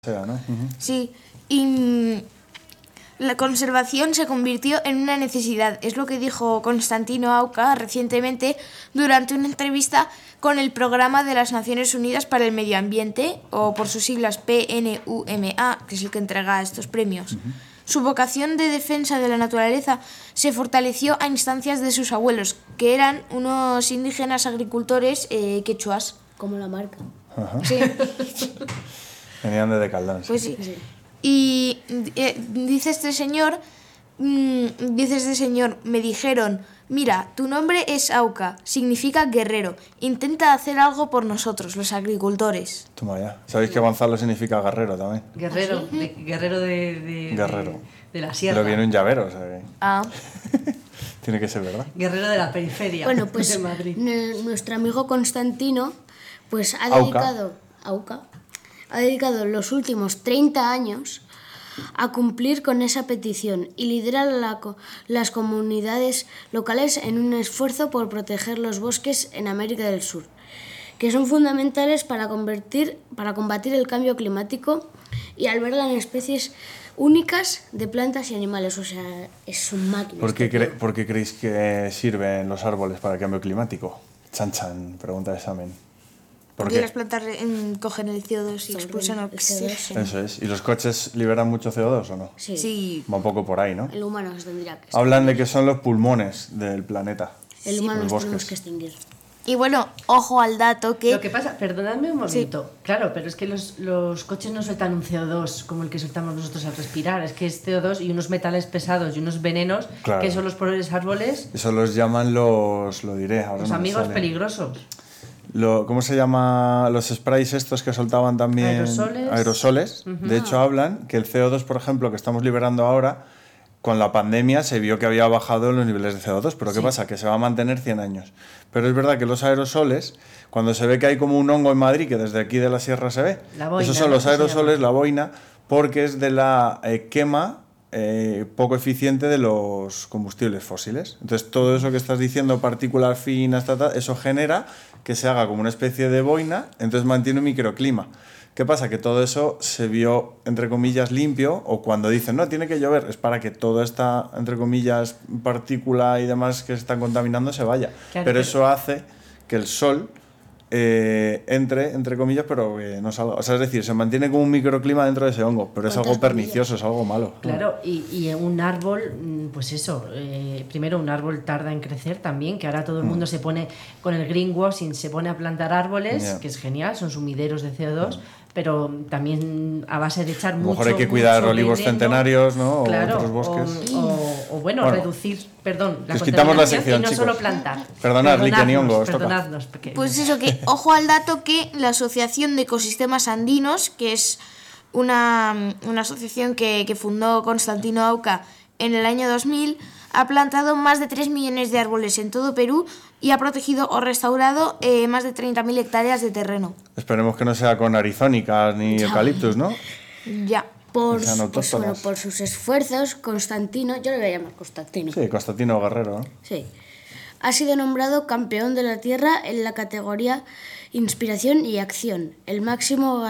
sea, ¿no? Sí, y la conservación se convirtió en una necesidad. Es lo que dijo Constantino Auca recientemente durante una entrevista con el Programa de las Naciones Unidas para el Medio Ambiente, o por sus siglas PNUMA, que es el que entrega estos premios. Su vocación de defensa de la naturaleza se fortaleció a instancias de sus abuelos, que eran unos indígenas agricultores quechuas. Como la marca. Ajá. Sí. Venían de Caldán. Pues sí. Y dice este señor, me dijeron, mira, tu nombre es Auca, significa guerrero, intenta hacer algo por nosotros, los agricultores. Toma ya. ¿Sabéis que Gonzalo significa guerrero también? Guerrero, guerrero Guerrero. de la sierra. Pero viene un llavero, o sea que... Ah. Tiene que ser verdad. Guerrero de la periferia. Bueno, pues de Madrid. Nuestro amigo Constantino pues ha dedicado los últimos 30 años a cumplir con esa petición y lidera las comunidades locales en un esfuerzo por proteger los bosques en América del Sur, que son fundamentales para combatir el cambio climático y albergan especies únicas de plantas y animales. O sea, es un máquina. ¿Por qué creéis que sirven los árboles para el cambio climático? Chan chan, pregunta de examen. Porque las plantas cogen el CO2 y expulsan oxígeno. Eso es. ¿Y los coches liberan mucho CO2 o no? Sí. Va un poco por ahí, ¿no? El humano se tendría que extinguir. Hablan de que son los pulmones del planeta. El humano los nos tenemos bosques. que extinguir. Y bueno, ojo al dato que... Lo que pasa, perdonadme un momento, claro, pero es que los coches no sueltan un CO2 como el que soltamos nosotros al respirar, es que es CO2 y unos metales pesados y unos venenos, Claro. que son los pobres árboles, Eso los llaman lo diré ahora. los no me amigos sale. peligrosos. ¿Cómo se llama? Los sprays estos que soltaban también... Aerosoles. De hecho, hablan que el CO2, por ejemplo, que estamos liberando ahora, con la pandemia se vio que había bajado los niveles de CO2. ¿Pero qué pasa? Que se va a mantener 100 años. Pero es verdad que los aerosoles, cuando se ve que hay como un hongo en Madrid, que desde aquí de la sierra se ve, La boina, esos son los ¿no? aerosoles, la boina, porque es de la quema poco eficiente de los combustibles fósiles. Entonces, todo eso que estás diciendo, partículas finas, eso genera que se haga como una especie de boina, entonces mantiene un microclima. ¿Qué pasa? Que todo eso se vio, entre comillas, limpio, o cuando dicen, no, tiene que llover, es para que toda esta, entre comillas, partícula y demás que se están contaminando se vaya. Claro, pero eso hace que el sol entre comillas, pero no salga. O sea, es decir, se mantiene como un microclima dentro de ese hongo, pero es algo pernicioso, es algo malo. Claro, y un árbol, pues eso, primero un árbol tarda en crecer también, que ahora todo el mundo se pone con el greenwashing, se pone a plantar árboles, que es genial, son sumideros de CO2, pero también a base de echar mucho. A lo mejor hay que cuidar olivos veneno, centenarios, ¿no? Claro, o otros bosques. O bueno, reducir, perdón, la os quitamos la contaminación sección, y no chicos. solo plantar. Perdonad, Lique, ni hongo, os toca. Perdonadnos, porque... Pues eso, que ojo al dato que la Asociación de Ecosistemas Andinos, que es una asociación que fundó Constantino Auca en el año 2000, ha plantado más de 3 millones de árboles en todo Perú y ha protegido o restaurado más de 30.000 hectáreas de terreno. Esperemos que no sea con arizónicas ni eucaliptus, ¿no? Ya. Por sean autóctonas. por sus esfuerzos, Constantino, yo le voy a llamar Constantino. Sí, Constantino Guerrero, ¿no? Sí. Ha sido nombrado campeón de la Tierra en la categoría Inspiración y Acción, el máximo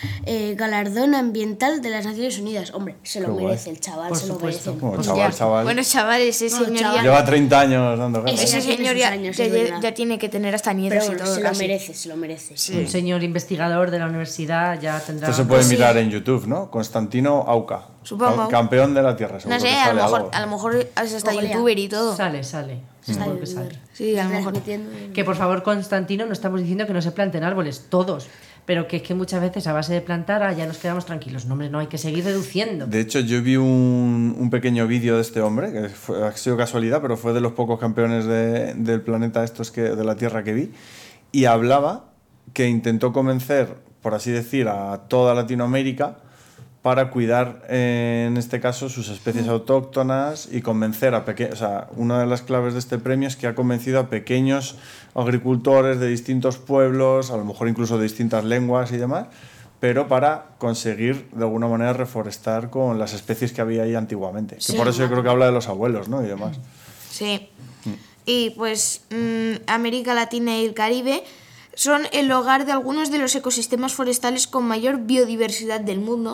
galardón ambiental de las Naciones Unidas. Hombre, se lo Qué merece guay. el chaval, Por se lo supuesto. merece. Como Pues chaval, ya. chaval. Bueno, chavales, ese No, señor chaval. ya... Lleva 30 años dando guerra. Ese Ese tiene señor sus ya, años, ya, es verdad. ya tiene que tener hasta nietos Pero y todo. se lo casi. merece, se lo merece. Un señor investigador de la universidad ya tendrá... Esto se puede mirar en YouTube, ¿no? Constantino Auca. Supongo. Campeón de la Tierra, seguro No sé, que a sale lo mejor, algo. a lo mejor es hasta Googlea. youtuber y todo. Sale. Seguro que sale. Sí, a lo mejor. Que por favor, Constantino, no estamos diciendo que no se planten árboles, todos. Pero que es que muchas veces a base de plantar ya nos quedamos tranquilos. No, hombre, no, hay que seguir reduciendo. De hecho, yo vi un pequeño vídeo de este hombre, que ha sido casualidad, pero fue de los pocos campeones del planeta de la Tierra que vi, y hablaba que intentó convencer, por así decir, a toda Latinoamérica para cuidar, en este caso, sus especies autóctonas y convencer a pequeños... O sea, una de las claves de este premio es que ha convencido a pequeños agricultores de distintos pueblos, a lo mejor incluso de distintas lenguas y demás, pero para conseguir, de alguna manera, reforestar con las especies que había ahí antiguamente. Sí, que por eso yo creo que habla de los abuelos, ¿no? Y demás. Sí. Y pues América Latina y el Caribe son el hogar de algunos de los ecosistemas forestales con mayor biodiversidad del mundo.